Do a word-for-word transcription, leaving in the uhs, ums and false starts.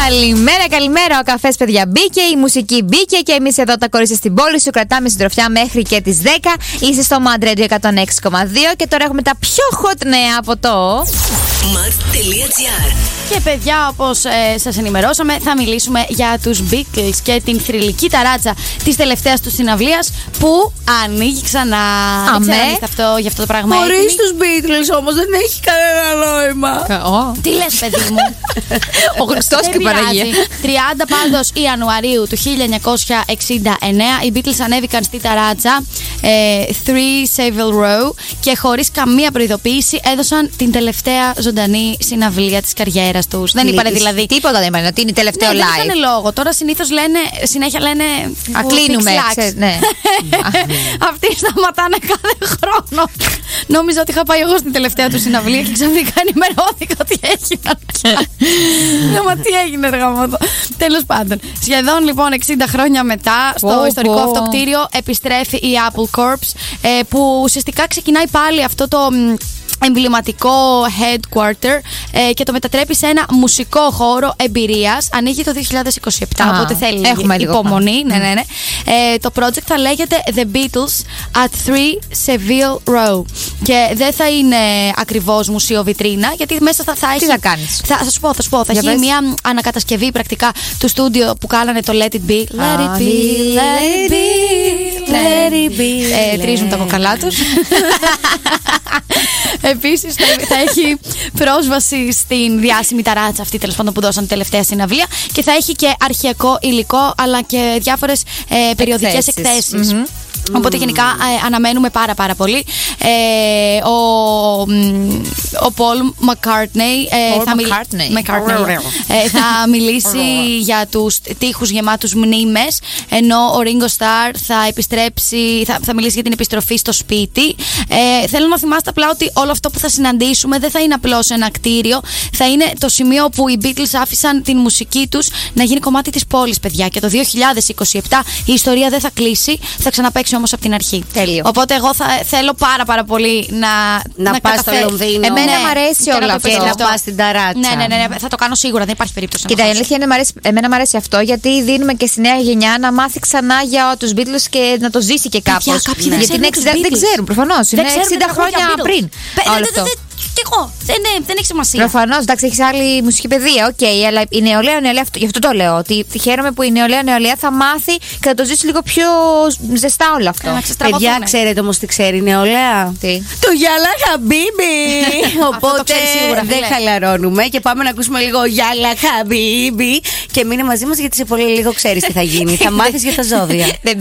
Καλημέρα, καλημέρα. Ο καφές, παιδιά, μπήκε. Η μουσική μπήκε. Και εμείς εδώ τα κορίτσια στην πόλη σου κρατάμε συντροφιά μέχρι και τις δέκα. Είσαι στο Mad Radio εκατόν έξι κόμμα δύο. Και τώρα έχουμε τα πιο hot νέα από το Mad.gr. Και παιδιά, όπως ε, σας ενημερώσαμε, θα μιλήσουμε για τους Beatles και την θρυλική ταράτσα της τελευταίας του συναυλίας που ανοίγει ξανά. Αμέ. Δεν ξέρω αν είστε αυτό, για αυτό το πράγμα. Χωρίς τους Beatles όμως δεν έχει κανένα νόημα. oh. Τι λες, παιδί μου? Ο Χριστός και η Παναγία. τριάντα πάντως Ιανουαρίου του χίλια εννιακόσια εξήντα εννέα οι Beatles ανέβηκαν στη ταράτσα ε, Three Savile Row και χωρίς καμία προειδοποίηση έδωσαν την τελευταία ζωντανή συναυλία της καριέρας τους. Δεν είπανε δηλαδή. Τίποτα δεν είπανε, ότι είναι τελευταίο ναι, live. Δεν είχαν λόγο. Τώρα συνήθως λένε, συνέχεια λένε. Ακλίνουμε. Ναι. Αυτοί σταματάνε κάθε χρόνο. Νόμιζα ότι είχα πάει εγώ στην τελευταία του συναυλία και ξαφνικά ενημερώθηκα ότι έγιναν. Ναι, μα τι έγινε, ρε γαμώτο. Τέλος πάντων. Σχεδόν λοιπόν εξήντα χρόνια μετά, στο oh, ιστορικό oh. αυτό κτίριο επιστρέφει η Apple Corps, ε, που ουσιαστικά ξεκινάει πάλι αυτό το εμβληματικό headquarter ε, και το μετατρέπει σε ένα μουσικό χώρο εμπειρίας. Ανοίγει το δύο χιλιάδες είκοσι επτά, ah, οπότε θέλει Mm. υπομονή. Ναι, ναι, ναι. Ε, το project θα λέγεται The Beatles at Three Savile Row και δεν θα είναι ακριβώς μουσείο βιτρίνα, γιατί μέσα θα, θα έχει. Τι θα κάνεις? Θα, θα σου πω, θα σου πω. Θα έχει μια ανακατασκευή πρακτικά του στούντιο που κάνανε το Let It Be. Let it be, let it be, let it be. Ε, τρίζουν τα κοκαλά τους. Επίσης θα έχει πρόσβαση στην διάσημη ταράτσα αυτή, τέλος πάντων, που δώσαν τελευταία συναυλία, και θα έχει και αρχαιακό υλικό αλλά και διάφορες ε, περιοδικές εκθέσεις. εκθέσεις. Mm-hmm. Οπότε γενικά ε, αναμένουμε πάρα πάρα πολύ. Ε, ο, ο Paul McCartney, ε, Paul θα, μιλ... McCartney. McCartney, ε, θα μιλήσει για τους τοίχους γεμάτους μνήμες, ενώ ο Ringo Starr θα επιστρέψει, θα, θα μιλήσει για την επιστροφή στο σπίτι. Ε, θέλω να θυμάστε απλά ότι όλο αυτό που θα συναντήσουμε δεν θα είναι απλώς ένα κτίριο, θα είναι το σημείο που οι Beatles άφησαν την μουσική τους να γίνει κομμάτι της πόλης, παιδιά. Και το δύο χιλιάδες είκοσι επτά η ιστορία δεν θα κλείσει, θα ξαναπαίξει όμως από την αρχή. Τέλειο. Οπότε εγώ θα, θέλω πάρα πάρα πολύ να, να, να πας καταφέ... στο Λονδίνο. Εμένα ναι, μου αρέσει όλο αυτό. Και να πας στην ταράτσα. Ναι, ναι, ναι, ναι, θα το κάνω σίγουρα, δεν υπάρχει περίπτωση. Κοίτα, η αλήθεια είναι, εμένα μου αρέσει αυτό, γιατί δίνουμε και στη νέα γενιά να μάθει ξανά για τους Beatles και να το ζήσει και κάπως. Ναι. Γιατί είναι εξήντα, δεν ξέρουν προφανώς. Είναι εξήντα χρόνια πριν. Όλο αυτό. Και εγώ. Δεν, δεν έχει σημασία. Προφανώς, εντάξει, έχει άλλη μουσική παιδεία, οκ, okay, αλλά η νεολαία νεολαία, αυτό, γι' αυτό το λέω. Ότι χαίρομαι που η νεολαία νεολαία θα μάθει και θα το ζήσει λίγο πιο ζεστά όλο αυτό. Παιδιά, ξέρετε όμως τι ξέρει η νεολαία? Τι? Το Γιάλα Χαμπίμπι. Οπότε δεν χαλαρώνουμε και πάμε να ακούσουμε λίγο Γιάλα Χαμπίμπι και μείνε μαζί μας, γιατί σε πολύ λίγο ξέρεις τι θα γίνει. Θα μάθεις για τα ζώδια.